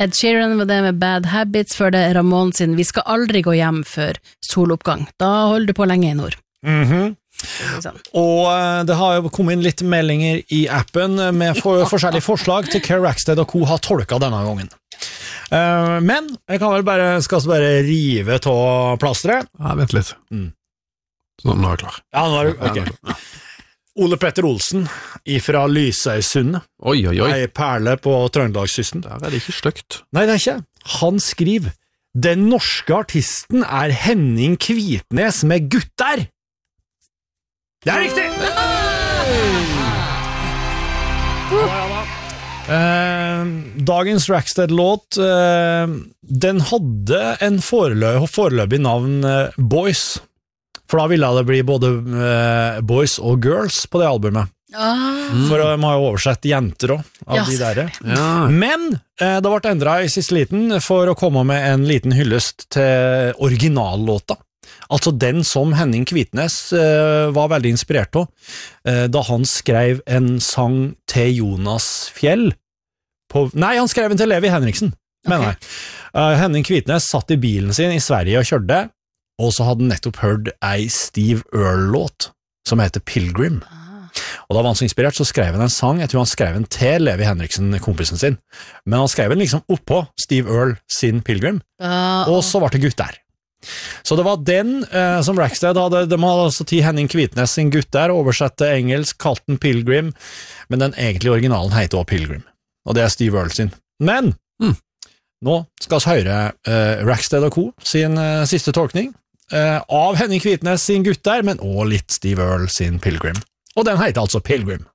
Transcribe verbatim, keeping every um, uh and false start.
Ed Sheeran var det med Bad Habits, før det Ramon sin Vi skal aldri gå hjem før soloppgang. Da holder du på lenge i nord. Mhm. Og det har jo kommet inn litt meldinger i appen med for, forskjellige forslag til hva Rackstead og co har tolket denne gangen. Uh, men jeg kan vel bare, skal bare rive av plasteret. Ja, vent litt. Mm. Så nå er jeg klar. Ja, nå er du, ok. Ole Petter Olsen ifra Lysøysundet. Oi, oi, oi. Ei perle på Trøndelagskysten. Der er det ikke sløkt. Nei, det er ikke. Han skriver, den norske artisten er Henning Kvitnes med gutter. Det er riktig! Uh, dagens Rackstead-låt uh, den hadde en forelø- foreløpig navn uh, Boys, for da ville det bli både uh, Boys og Girls på det albumet. Ah. For uh, man har jo oversett jenter også av ja, de der. Ja. Men uh, det ble endret i siste liten for å komme med en liten hyllest til originallåta. Altså den som Henning Kvitnes uh, var veldig inspirert av, uh, da han skrev en sang til Jonas Fjell. På, nei, han skrev en til Levi Henriksen, mener jeg. Uh, Henning Kvitnes satt i bilen sin i Sverige og kjørte, og så hadde han nettopp hørt ei Steve Earle-låt som heter Pilgrim. Ah. Og da var han så inspirert, så skrev han en sang, jeg tror han skrev en til Levi Henriksen, kompisen sin, men han skrev den liksom oppå Steve Earle sin Pilgrim, uh, og så var det gutt der. Så det var den eh, som Rackstead hadde, de hadde altså til Henning Kvitnes sin gutt der, oversett til engelsk, kalt den Pilgrim, men den egentlige originalen heter også Pilgrim, og det er Steve Earle sin. Men, mm. nå skal vi høre eh, Rackstead og co. sin eh, siste tolkning eh, av Henning Kvitnes sin gutt der, men også litt Steve Earle sin Pilgrim, og den heter altså Pilgrim.